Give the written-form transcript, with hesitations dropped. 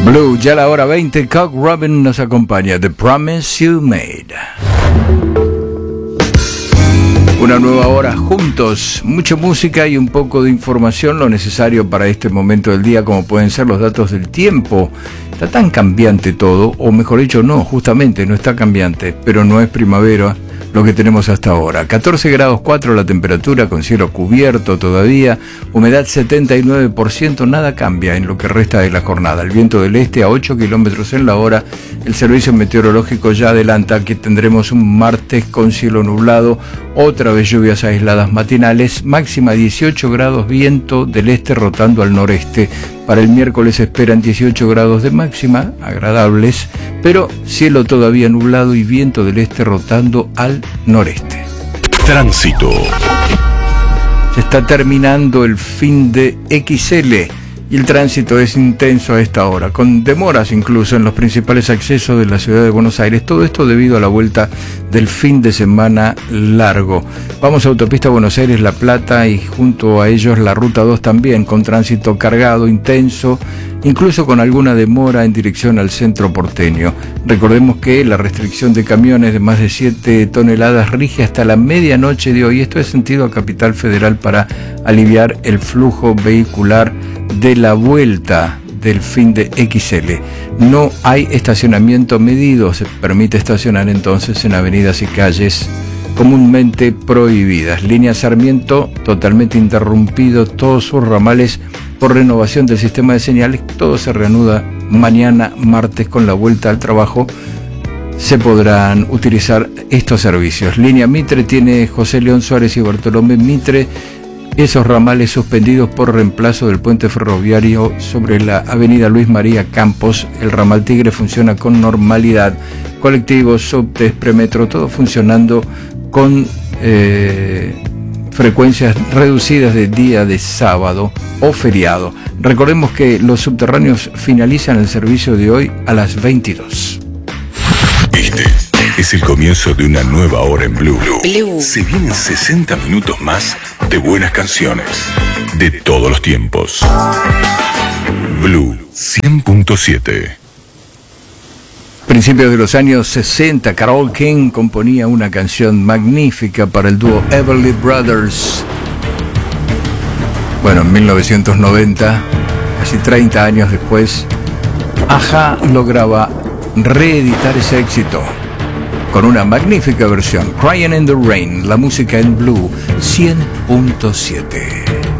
Blue, ya la hora 20, Cock Robin nos acompaña, The Promise You Made. Una nueva hora juntos, mucha música y un poco de información, lo necesario para este momento del día, como pueden ser los datos del tiempo. Está tan cambiante todo, o mejor dicho, no, justamente no está cambiante, pero no es primavera lo que tenemos hasta ahora. 14 grados 4 la temperatura, con cielo cubierto todavía, humedad 79%, nada cambia en lo que resta de la jornada. El viento del este a 8 kilómetros en la hora. El servicio meteorológico ya adelanta que tendremos un martes con cielo nublado, otra vez lluvias aisladas matinales, máxima 18 grados, viento del este rotando al noreste. Para el miércoles esperan 18 grados de máxima, agradables, pero cielo todavía nublado y viento del este rotando al noreste. Tránsito. Se está terminando el fin de XL y el tránsito es intenso a esta hora, con demoras incluso en los principales accesos de la ciudad de Buenos Aires. Todo esto debido a la vuelta del fin de semana largo. Vamos a Autopista Buenos Aires-La Plata y junto a ellos la Ruta 2 también, con tránsito cargado, intenso, incluso con alguna demora en dirección al centro porteño. Recordemos que la restricción de camiones de más de 7 toneladas rige hasta la medianoche de hoy. Esto es sentido a Capital Federal para aliviar el flujo vehicular de la vuelta del fin de XL. No hay estacionamiento medido, se permite estacionar entonces en avenidas y calles comúnmente prohibidas. Línea Sarmiento totalmente interrumpido, todos sus ramales por renovación del sistema de señales. Todo se reanuda mañana martes con la vuelta al trabajo. Se podrán utilizar estos servicios. Línea Mitre tiene José León Suárez y Bartolomé Mitre, esos ramales suspendidos por reemplazo del puente ferroviario sobre la avenida Luis María Campos. El ramal Tigre funciona con normalidad. Colectivos, subtes, premetro, todo funcionando con frecuencias reducidas de día de sábado o feriado. Recordemos que los subterráneos finalizan el servicio de hoy a las 22. Este es el comienzo de una nueva hora en Blue. Se vienen 60 minutos más de buenas canciones de todos los tiempos. Blue 100.7. Principios de los años 60, Carole King componía una canción magnífica para el dúo Everly Brothers. Bueno, en 1990, casi 30 años después, Aja lograba reeditar ese éxito con una magnífica versión, Crying in the Rain, la música en Blue 100.7.